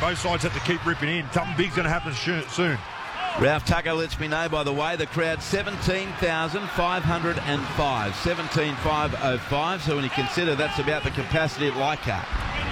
both sides have to keep ripping in. Something big's going to happen soon. Ralph Tucker lets me know, by the way, the crowd 17,505. 17,505. So when you consider that's about the capacity at Leichhardt.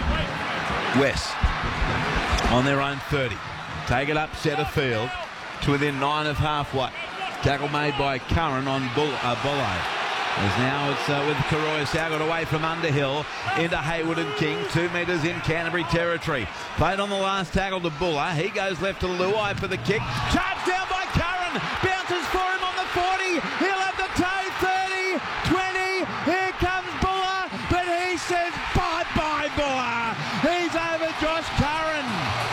West on their own 30. Take it up centre field to within 9 of halfway. Tackle made by Curran on Bulle. As now it's with Koroisau, got away from Underhill into Hayward and King, 2 metres in Canterbury territory. Played on the last tackle to Buller. He goes left to Luai for the kick. Charged down by Curran. Bounces for him on the 40. He'll have the toe. 30, 20. Here comes Buller. But he says bye-bye, Buller. He's over Josh Curran.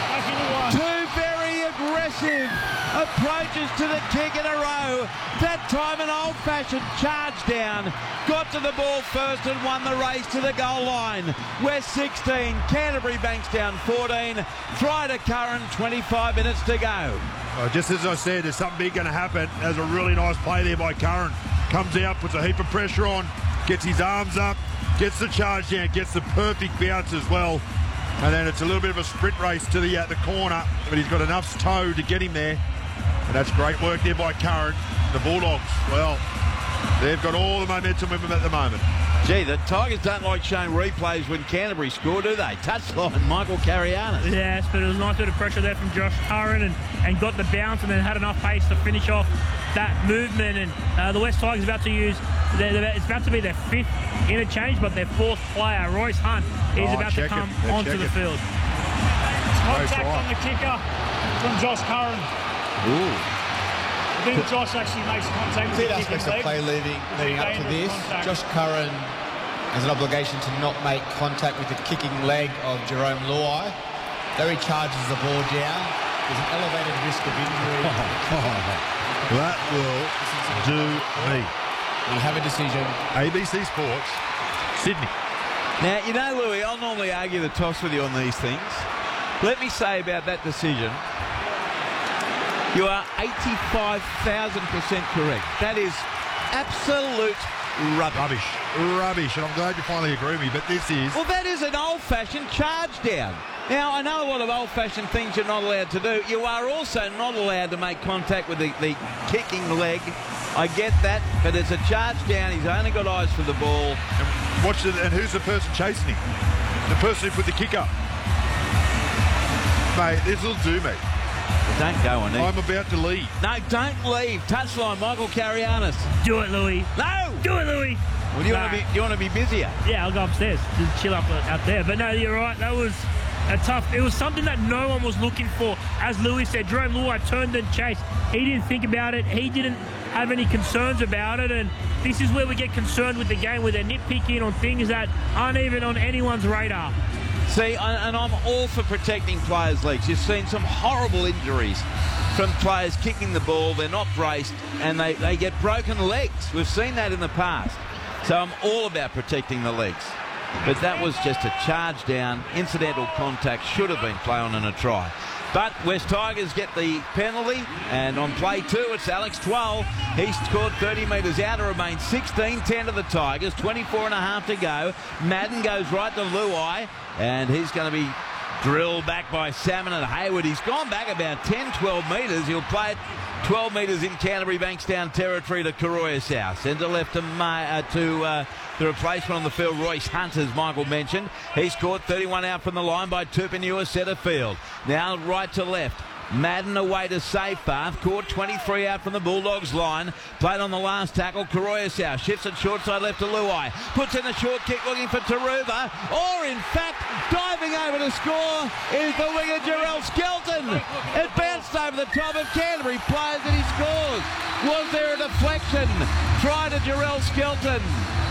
2 very aggressive approaches to the kick in a row. That time an old-fashioned charge down. Got to the ball first and won the race to the goal line. West 16, Canterbury Bankstown 14. Try to Curran, 25 minutes to go. Just as I said, there's something big going to happen. There's a really nice play there by Curran. Comes out, puts a heap of pressure on, gets his arms up, gets the charge down, gets the perfect bounce as well. And then it's a little bit of a sprint race to the corner, but he's got enough toe to get him there. And that's great work there by Curran. The Bulldogs, well, they've got all the momentum with them at the moment. Gee, the Tigers don't like showing replays when Canterbury score, do they? Touchline, Michael Carianis. Yes, but it was a nice bit of pressure there from Josh Curran and got the bounce and then had enough pace to finish off that movement. And the West Tigers about to use, it's about to be their 5th interchange, but their 4th player, Royce Hunt, is about to come onto the field. Contact on the kicker from Josh Curran. Ooh. I think Josh actually makes contact with the kicking aspects of leg. play leading up to this. Contact. Josh Curran has an obligation to not make contact with the kicking leg of Jerome Luai. Though he charges the ball down, there's an elevated risk of injury. That will do me. We have a decision. ABC Sports, Sydney. Now, you know, Louis, I'll normally argue the toss with you on these things. Let me say about that decision, you are 85,000% correct. That is absolute rubbish. Rubbish, and I'm glad you finally agree with me, but this is... Well, that is an old-fashioned charge down. Now, I know a lot of old-fashioned things you're not allowed to do. You are also not allowed to make contact with the kicking leg. I get that, but it's a charge down. He's only got eyes for the ball. And watch it, and who's the person chasing him? The person who put the kick up. Mate, this will do me. Don't go on it. I'm about to leave. No, don't leave. Touchline, Michael Carianis. Do it, Louis. No! Do it, Louis. Well, do you want to be busier? Yeah, I'll go upstairs. Just chill up out there. But no, you're right. That was a tough... It was something that no one was looking for. As Louis said, Jerome Luai turned and chased. He didn't think about it. He didn't have any concerns about it. And this is where we get concerned with the game, where they're nitpicking on things that aren't even on anyone's radar. See, and I'm all for protecting players' legs. You've seen some horrible injuries from players kicking the ball. They're not braced, and they get broken legs. We've seen that in the past. So I'm all about protecting the legs. But that was just a charge down, incidental contact, should have been play on and a try. But West Tigers get the penalty, and on play 2, it's Alex Twal. He scored 30 metres out. It remains 16-10 to the Tigers, 24 and a half to go. Madden goes right to Luai, and he's going to be drilled back by Salmon and Hayward. He's gone back about 10, 12 metres. He'll play it 12 metres in Canterbury Bankstown territory to Koroisau. Centre left to the replacement on the field, Royce Hunt, as Michael mentioned. He scored 31 out from the line by Tupanua centre field. Now right to left. Madden away to Seyfarth, caught 23 out from the Bulldogs line, played on the last tackle. Koroisau shifts it short side left to Luai, puts in a short kick looking for Taruva, or in fact diving over to score is the winger Jarrell Skelton. It bounced over the top of Canterbury players and he scores. Was there a deflection? Try to Jarrell Skelton.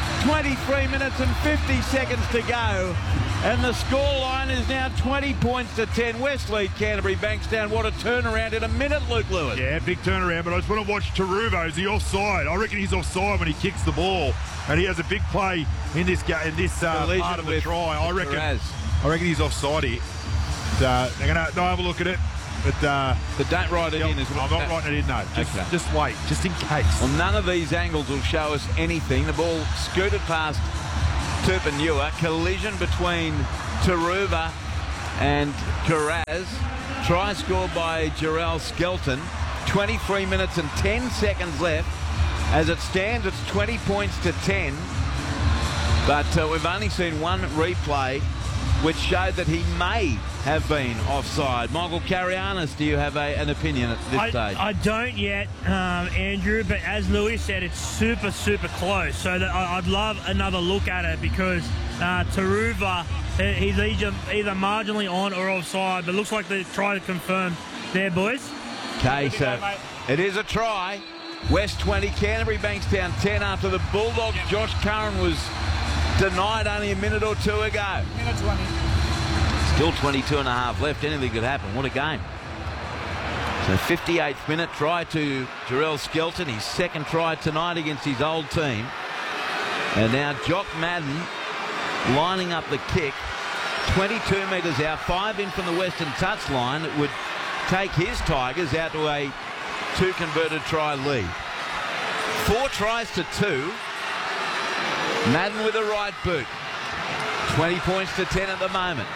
23 minutes and 50 seconds to go. And the scoreline is now 20 points to 10. West lead Canterbury Bankstown. What a turnaround in a minute, Luke Lewis. Yeah, big turnaround, but I just want to watch Taruva. Is he offside? I reckon he's offside when he kicks the ball. And he has a big play in this part of the try. I reckon he's offside here. They're going to have a look at it. But don't write it in as well. I'm not writing it in, no. Just wait, just in case. Well, none of these angles will show us anything. The ball scooted past Tupanua. Collision between Taruva and Carraz. Try scored by Jarrell Skelton. 23 minutes and 10 seconds left. As it stands, it's 20 points to 10. But we've only seen one replay, which showed that he may have been offside. Michael Carianis, do you have an opinion at this stage? I don't yet, Andrew, but as Louis said, it's super, super close. So that I'd love another look at it because Taruva, he's either marginally on or offside, but it looks like they try to confirm there, boys. Okay, so it is a try. West 20, Canterbury Bankstown 10 after the Bulldogs. Josh Curran was denied only a minute or two ago. Minute 20. Still 22 and a half left. Anything could happen. What a game. So 58th minute, try to Jarrell Skelton. His second try tonight against his old team. And now Jock Madden lining up the kick. 22 metres out, 5 in from the western touchline. It would take his Tigers out to a 2 converted try lead. 4 tries to 2. Madden with a right boot. 20 points to 10 at the moment.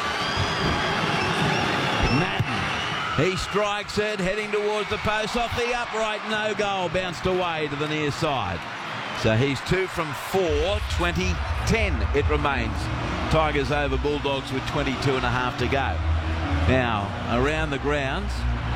Madden, he strikes it, heading towards the post, off the upright, no goal, bounced away to the near side. So he's 2 from 4, 20-10 it remains. Tigers over Bulldogs with 22 and a half to go. Now, around the grounds,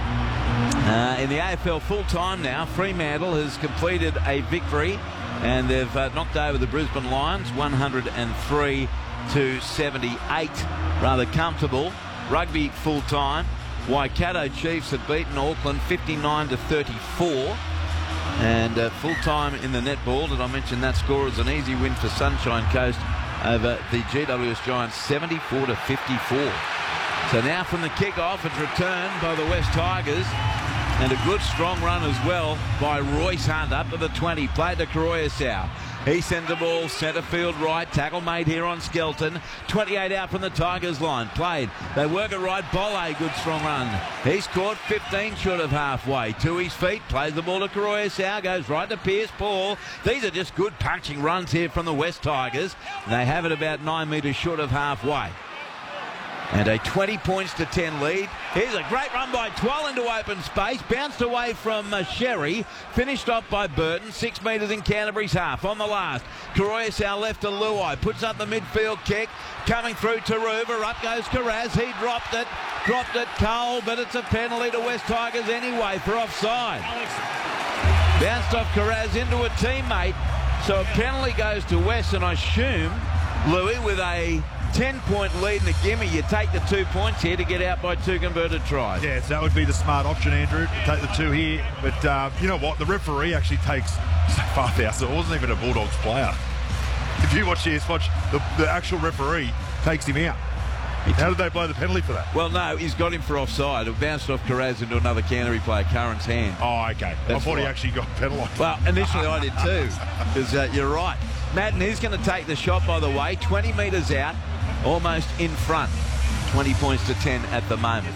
in the AFL full-time now, Fremantle has completed a victory and they've knocked over the Brisbane Lions 103 to 78. Rather comfortable. Rugby full-time, Waikato Chiefs have beaten Auckland 59 to 34. And full-time in the netball, did I mention that score is an easy win for Sunshine Coast over the GWS Giants 74 to 54. So now from the kick-off, it's returned by the West Tigers. And a good strong run as well by Royce Hunt up to the 20. Played to Karoyasau. He sends the ball centre field right. Tackle made here on Skelton. 28 out from the Tigers line. Played. They work it right. Bolle, good strong run. He's caught 15 short of halfway. To his feet. Plays the ball to Karoyasau. Goes right to Pierce Paul. These are just good punching runs here from the West Tigers. They have it about 9 metres short of halfway. And a 20 points to 10 lead. Here's a great run by Twal into open space. Bounced away from Sherry. Finished off by Burton. 6 metres in Canterbury's half. On the last. Karoyasau left to Luai. Puts up the midfield kick. Coming through Taruva. Up goes Carraz. He dropped it. Dropped it cold, but it's a penalty to West Tigers anyway for offside. Bounced off Carraz into a teammate. So a penalty goes to West, and I assume Louis with a 10-point lead in the gimme. You take the 2 points here to get out by 2 converted tries. Yes, that would be the smart option, Andrew. Take the 2 here. But you know what? The referee actually takes far out, so it wasn't even a Bulldogs player. If you watch this, watch the actual referee takes him out. How did they blow the penalty for that? Well, no, he's got him for offside. It bounced off Carraz into another Canterbury player, Curran's hand. Oh, okay. I thought he actually got penalised. Well, initially I did too, because you're right. Madden is going to take the shot, by the way. 20 metres out. Almost in front. 20 points to 10 at the moment.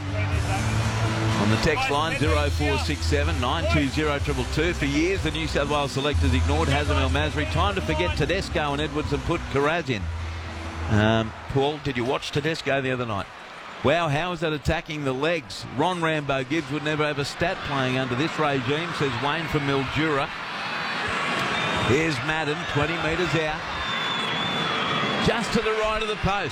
On the text line, 0467 920 222. For years, the New South Wales selectors ignored Hazem El Masri. Time to forget Tedesco and Edwards and put Carraz in. Paul, did you watch Tedesco the other night? Wow, how is that attacking the legs? Ron Rambo Gibbs would never have a stat playing under this regime, says Wayne from Mildura. Here's Madden, 20 metres out. Just to the right of the post.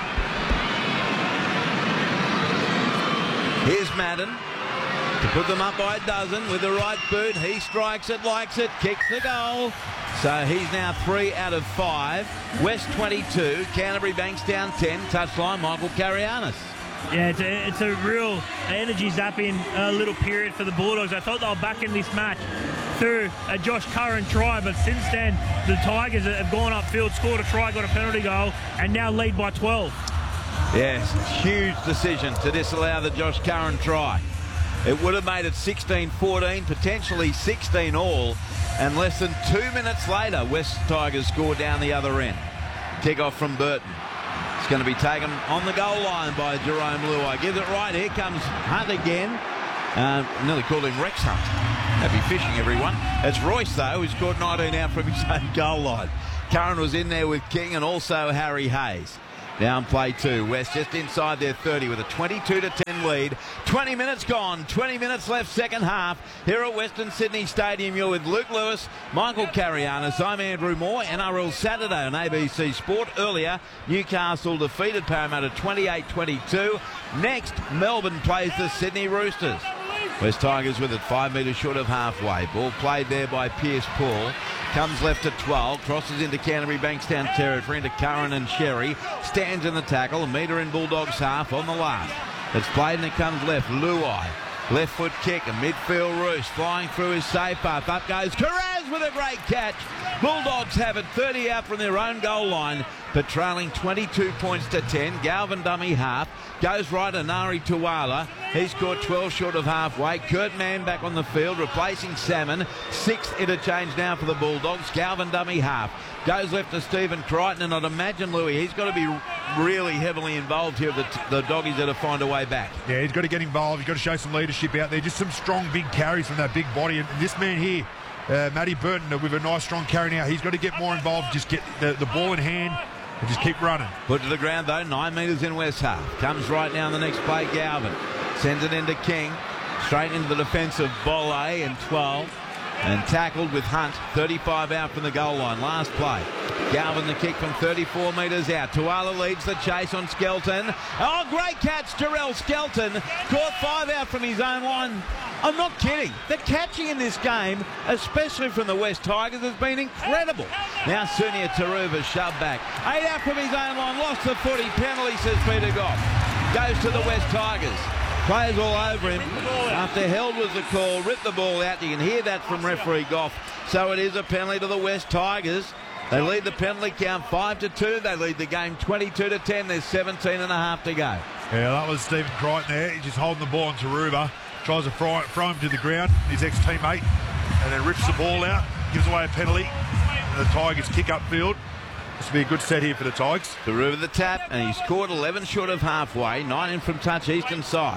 Here's Madden to put them up by a dozen with the right boot. He strikes it, likes it, kicks the goal. So he's now 3 out of 5. West 22, Canterbury Bankstown 10. Touchline, Michael Carianis. Yeah, it's a real energy zapping little period for the Bulldogs. I thought they were back in this match through a Josh Curran try, but since then the Tigers have gone upfield, scored a try, got a penalty goal, and now lead by 12. Yes, huge decision to disallow the Josh Curran try. It would have made it 16-14, potentially 16 all, and less than 2 minutes later, West Tigers score down the other end. Kick off from Burton. It's going to be taken on the goal line by Jerome Luai. Gives it right. Here comes Hunt again. Nearly called him Rex Hunt. Happy fishing, everyone. It's Royce, though, who's scored 19 out from his own goal line. Curran was in there with King and also Harry Hayes. Down play 2. West just inside their 30 with a 22-10 lead. 20 minutes gone. 20 minutes left second half. Here at Western Sydney Stadium, you're with Luke Lewis, Michael Carianis. I'm Andrew Moore. NRL Saturday on ABC Sport. Earlier, Newcastle defeated Parramatta 28-22. Next, Melbourne plays the Sydney Roosters. West Tigers with it 5 metres short of halfway. Ball played there by Pierce Paul. Comes left at 12, crosses into Canterbury Bankstown territory, into Curran and Sherry. Stands in the tackle, a metre in Bulldogs half on the last. It's played and it comes left. Luai, left foot kick, a midfield roost, flying through his safe path. Up goes Carraz with a great catch. Bulldogs have it 30 out from their own goal line, but trailing 22 points to 10. Galvin dummy half. Goes right, Anari Tuala. He's scored 12 short of halfway. Kurt Mann back on the field, replacing Salmon. 6th interchange now for the Bulldogs. Galvin dummy half. Goes left to Stephen Crichton, and I'd imagine, Louis, he's got to be really heavily involved here with the doggies that have find a way back. Yeah, he's got to get involved. He's got to show some leadership out there. Just some strong, big carries from that big body. And this man here, Matty Burton, with a nice, strong carry now, he's got to get more involved. Just get the ball in hand and just keep running. Put to the ground, though. 9 metres in West half. Comes right now in the next play, Galvin. Sends it into King. Straight into the defence of Bolle and 12. And tackled with Hunt, 35 out from the goal line. Last play. Galvin the kick from 34 metres out. Tuala leads the chase on Skelton. Oh, great catch, Jarrell Skelton. Caught 5 out from his own line. I'm not kidding. The catching in this game, especially from the West Tigers, has been incredible. Now Sunia Taruva shoved back. 8 out from his own line. Lost the footy. Penalty, says Peter Goff. Goes to the West Tigers. Players all over him. After held was the call, ripped the ball out. You can hear that from referee Goff. So it is a penalty to the West Tigers. They lead the penalty count 5-2. They lead the game 22-10. There's 17 and a half to go. Yeah, that was Stephen Crichton there. He's just holding the ball on Taruva. Tries to throw him to the ground, his ex-teammate, and then rips the ball out, gives away a penalty, and the Tigers kick upfield. This will be a good set here for the Tigers. Taruva the tap, and he's scored 11 short of halfway, 9 in from touch eastern side.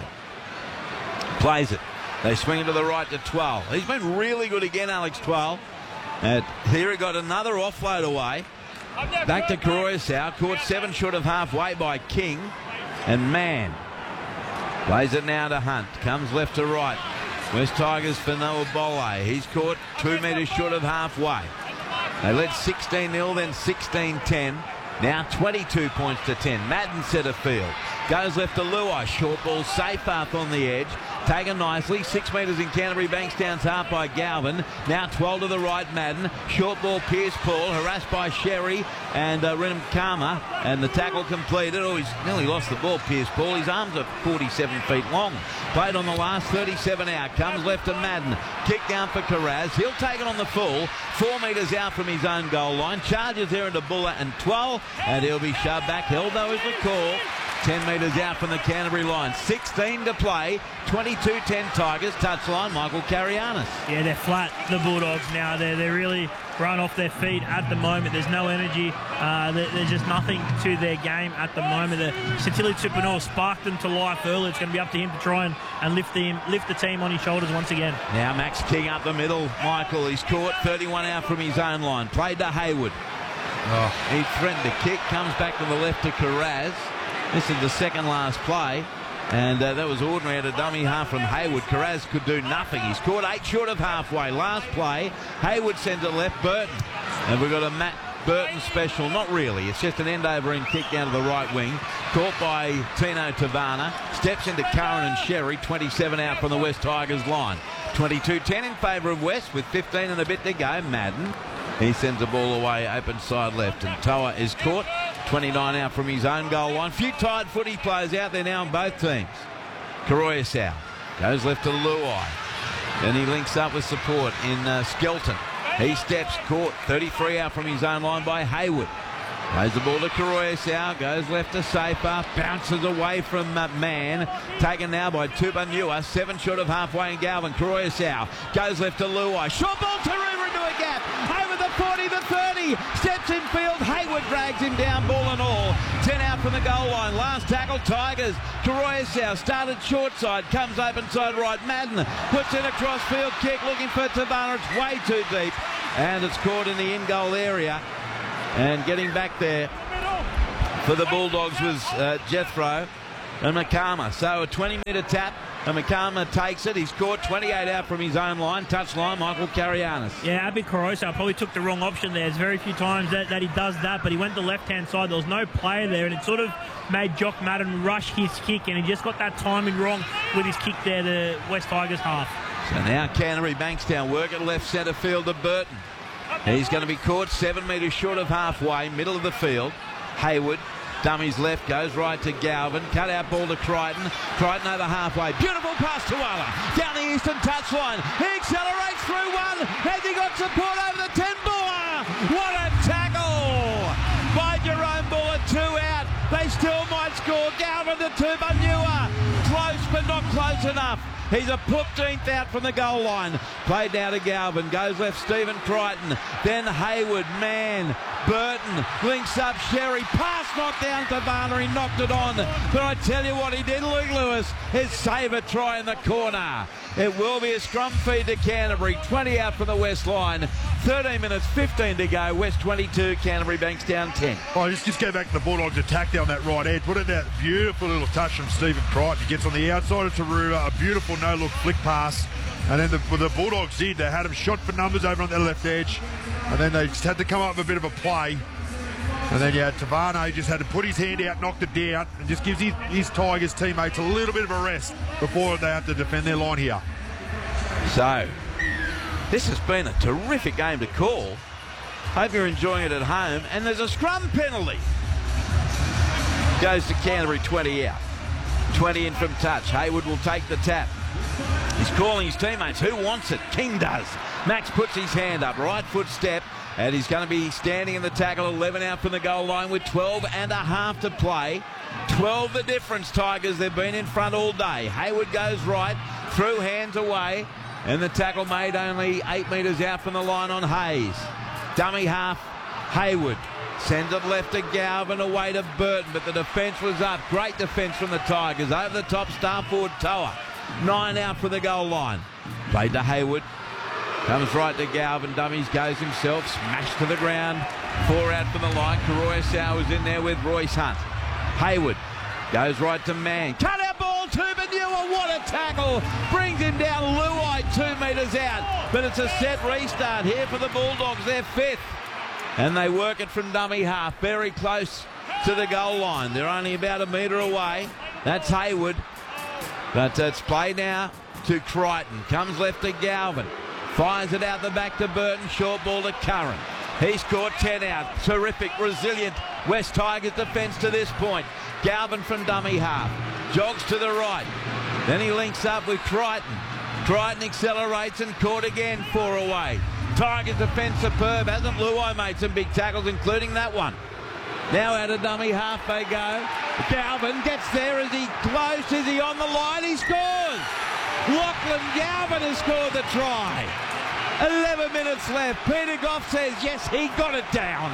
Plays it. They swing it to the right to 12. He's been really good again, Alex 12. And here he got another offload away. Back to Koroisau, caught 7 short of halfway by King. And Mann plays it now to Hunt. Comes left to right. West Tigers for Noah Bolle. He's caught 2 metres short of halfway. They led 16-0, then 16-10. Now 22 points to 10. Madden centre field. Goes left to Luai. Short ball, safe path on the edge. Taken nicely. 6 metres in Canterbury Bankstown's half by Galvin. Now 12 to the right, Madden. Short ball, Pierce Paul. Harassed by Sherry and Renham Karma. And the tackle completed. Oh, he's nearly lost the ball, Pierce Paul. His arms are 47 feet long. Played on the last 37 out. Comes left to Madden. Kick down for Carraz. He'll take it on the full. 4 metres out from his own goal line. Charges there into Buller and 12. And he'll be shoved back. Held though is the call. 10 metres out from the Canterbury line. 16 to play. 22-10 Tigers. Touchline, Michael Carianis. Yeah, they're flat, the Bulldogs now. They're really run off their feet at the moment. There's no energy. There's just nothing to their game at the moment. Satili Tupanor sparked them to life early. It's going to be up to him to try and lift the team on his shoulders once again. Now Max King up the middle. Michael, he's caught 31 out from his own line. Played to Hayward. He threatened to kick. Comes back to the left to Carraz. This is the second last play. And that was ordinary at a dummy half from Hayward. Carraz could do nothing. He's caught 8 short of halfway. Last play, Hayward sends it left, Burton. And we've got a Matt Burton special. Not really. It's just an end-over end kick down to the right wing. Caught by Tino Tavana. Steps into Curran and Sherry. 27 out from the West Tigers line. 22-10 in favour of West with 15 and a bit to go. Madden. He sends the ball away, open side left. And Toa is caught. 29 out from his own goal line. Few tired footy players out there now on both teams. Koroisau goes left to Luai. Then he links up with support in Skelton. He steps, caught 33 out from his own line by Hayward. Plays the ball to Koroisau, goes left to Safer, bounces away from Mann. Taken now by Tupanua, 7 short of halfway in Galvin. Koroisau goes left to Luai. Short ball to Taruva into a gap. Over the 40, the 30. Steps in field. Hayward drags him down, ball and all. 10 out from the goal line. Last tackle, Tigers. Koroisau started short side, comes open side right. Madden puts in a cross field kick looking for Tavana. It's way too deep. And it's caught in the in-goal area. And getting back there for the Bulldogs was Jethro and McCarmer. So a 20-metre tap, and McCarmer takes it. He's caught 28 out from his own line. Touch line, Michael Carianis. Yeah, Abby Caruso probably took the wrong option there. There's very few times that he does that, but he went the left-hand side. There was no player there, and it sort of made Jock Madden rush his kick, and he just got that timing wrong with his kick there, the West Tigers half. So now Canterbury Bankstown work at left centre field to Burton. He's going to be caught 7 metres short of halfway, middle of the field. Hayward, dummies left, goes right to Galvin. Cut out ball to Crichton. Crichton over halfway. Beautiful pass to Walla. Down the eastern touchline. He accelerates through one. Has he got support over the 10 Buller? What a tackle by Jerome Buller. 2 out. They still might score. Galvin to Tubanua. Close but not close enough. He's a 15th out from the goal line. Played now to Galvin. Goes left Stephen Crichton. Then Hayward. Man. Burton links up Sherry. Pass knocked down to Varner. He knocked it on. But I tell you what he did, Luke Lewis. His saver try in the corner. It will be a scrum feed to Canterbury. 20 out from the West line. 13 minutes, 15 to go. West 22, Canterbury Bankstown 10. Oh, just go back to the Bulldogs' attack down that right edge. What that beautiful little touch from Stephen Crichton. He gets on the outside of Taruva. A beautiful no-look flick pass. And then the Bulldogs did. They had him shot for numbers over on the left edge. And then they just had to come up with a bit of a play. And then, Tavano just had to put his hand out, knocked it down, and just gives his Tigers teammates a little bit of a rest before they have to defend their line here. So, this has been a terrific game to call. Hope you're enjoying it at home. And there's a scrum penalty. Goes to Canterbury, 20 out. 20 in from touch. Hayward will take the tap. He's calling his teammates. Who wants it? King does. Max puts his hand up. Right foot step. And he's going to be standing in the tackle. 11 out from the goal line with 12 and a half to play. 12 the difference, Tigers. They've been in front all day. Hayward goes right. Through hands away. And the tackle made only 8 metres out from the line on Hayes. Dummy half. Hayward. Sends it left to Galvin, away to Burton. But the defence was up. Great defence from the Tigers. Over the top, star forward Toa. 9 out from the goal line. Played to Hayward. Comes right to Galvin. Dummies goes himself. Smashed to the ground. 4 out from the line. Karoya was in there with Royce Hunt. Hayward goes right to Mann. Cut out ball to Benua. What a tackle. Brings him down. Luai 2 metres out. But it's a set restart here for the Bulldogs. They're 5th. And they work it from dummy half. Very close to the goal line. They're only about 1 metre away. That's Hayward. But it's played now to Crichton. Comes left to Galvin. Fires it out the back to Burton. Short ball to Curran. He's caught 10 out. Terrific, resilient West Tigers defence to this point. Galvin from dummy half. Jogs to the right. Then he links up with Crichton. Crichton accelerates and caught again. 4 away. Tigers defence superb. Hasn't Luai made some big tackles, including that one. Now out of dummy half they go. Galvin gets there. Is he close? Is he on the line? He scores! Lachlan Galvin has scored the try. 11 minutes left. Peter Goff says yes, he got it down.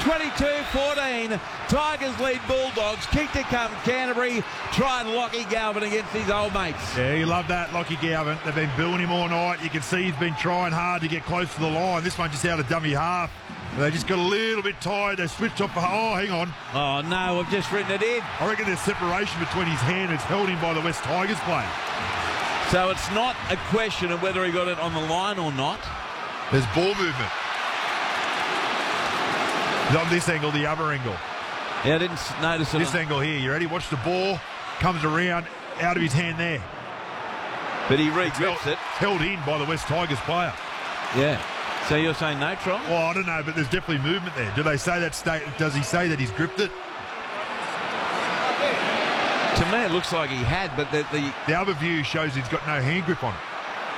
22-14. Tigers lead Bulldogs. Kick to come Canterbury. Try and Lockie Galvin against his old mates. Yeah, you love that, Lockie Galvin. They've been booing him all night. You can see he's been trying hard to get close to the line. This one just out of dummy half. They just got a little bit tired. They switched off. Oh, hang on. Oh, no, I've just written it in. I reckon there's separation between his hand. It's held in by the West Tigers player. So it's not a question of whether he got it on the line or not. There's ball movement. Not this angle, the other angle. Yeah, I didn't notice it. This angle here. You ready? Watch the ball. Comes around out of his hand there. But he re-grips it. Held in by the West Tigers player. Yeah. So you're saying no try? Well, I don't know, but there's definitely movement there. Do they say that? Does he say that he's gripped it? To me, it looks like he had, but the other view shows he's got no hand grip on it.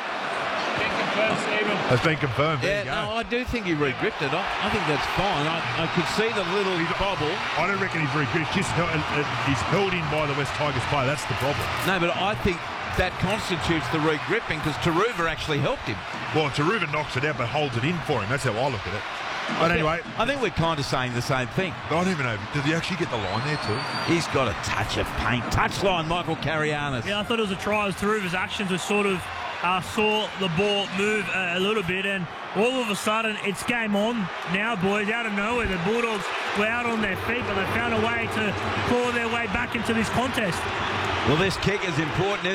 That's been confirmed. Yeah, no, I do think he re-gripped it. I think that's fine. I could see the little bobble. I don't reckon he's re-gripped. He's held in by the West Tigers player. That's the problem. No, but I think that constitutes the re-gripping because Taruva actually helped him. Well, Taruva knocks it out but holds it in for him. That's how I look at it. But anyway, I think we're kind of saying the same thing. I don't even know. Did he actually get the line there too? He's got a touch of paint. Touchline, Michael Carianis. Yeah, I thought it was a try. It was Taruva's actions were sort of saw the ball move a little bit, and all of a sudden it's game on now, boys. Out of nowhere, the Bulldogs were out on their feet, but they found a way to claw their way back into this contest. Well, this kick is important,